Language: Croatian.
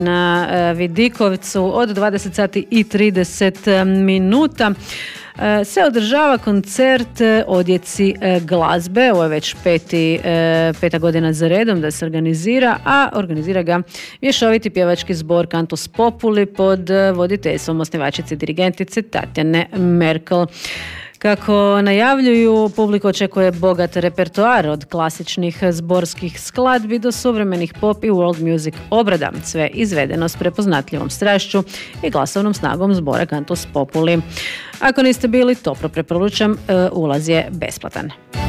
na Vidikovcu od 20 sati i 30 minuta se održava koncert o djeci glazbe. Ovo je već peta godina za redom da se organizira, a organizira ga mješoviti pjevački zbor Cantus Populi pod voditeljstvom osnivačice dirigentice Tatjane Merkel. Kako najavljuju, publiku očekuje bogat repertoar od klasičnih zborskih skladbi do suvremenih pop i world music obrada, sve izvedeno s prepoznatljivom strašću i glasovnom snagom zbora Cantus Populi. Ako niste bili, toplo preporučam, ulaz je besplatan.